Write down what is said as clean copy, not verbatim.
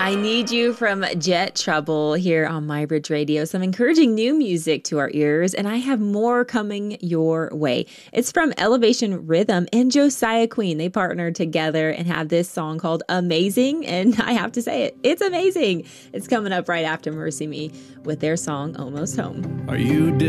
I Need You from Jet Trouble here on MyBridge Radio. Some encouraging new music to our ears, and I have more coming your way. It's from Elevation Rhythm and Josiah Queen. They partnered together and have this song called Amazing, and I have to say it's amazing. It's coming up right after Mercy Me with their song Almost Home. Are you